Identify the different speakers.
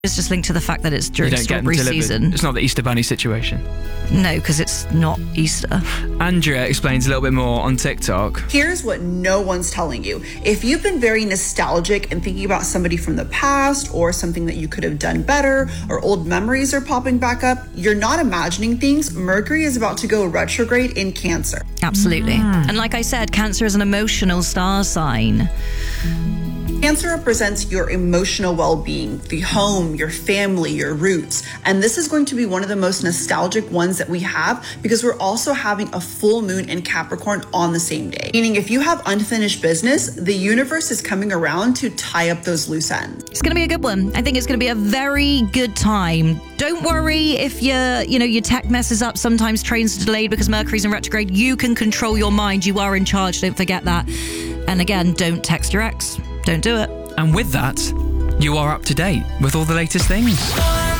Speaker 1: It's just linked to the fact that it's during
Speaker 2: You don't get them
Speaker 1: strawberry
Speaker 2: delivered.
Speaker 1: season.
Speaker 2: It's not the Easter Bunny situation.
Speaker 1: No, because it's not Easter.
Speaker 2: Andrea explains a little bit more on TikTok.
Speaker 3: Here's what no one's telling you. If you've been very nostalgic and thinking about somebody from the past or something that you could have done better, or old memories are popping back up, you're not imagining things. Mercury is about to go retrograde in Cancer.
Speaker 1: Absolutely. And like I said, Cancer is an emotional star sign.
Speaker 3: Cancer represents your emotional well-being, the home, your family, your roots. And this is going to be one of the most nostalgic ones that we have because we're also having a full moon in Capricorn on the same day. Meaning if you have unfinished business, the universe is coming around to tie up those loose ends.
Speaker 1: It's going to be a good one. I think it's going to be a very good time. Don't worry if your tech messes up. Sometimes trains are delayed because Mercury's in retrograde. You can control your mind. You are in charge. Don't forget that. And again, don't text your ex. Don't do it.
Speaker 2: And with that, you are up to date with all the latest things.